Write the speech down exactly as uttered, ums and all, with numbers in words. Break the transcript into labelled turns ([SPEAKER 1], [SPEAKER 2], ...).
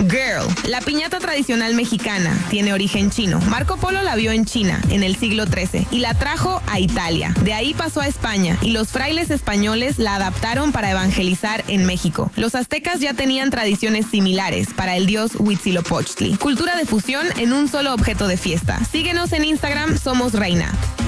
[SPEAKER 1] Girl. La piñata tradicional mexicana tiene origen chino. Marco Polo la vio en China en el siglo trece y la trajo a Italia. De ahí pasó a España y los frailes españoles la adaptaron para evangelizar en México. Los aztecas ya tenían tradiciones similares para el dios Huitzilopochtli. Cultura de fusión en un solo objeto de fiesta. Síguenos en Instagram, Somos Reina.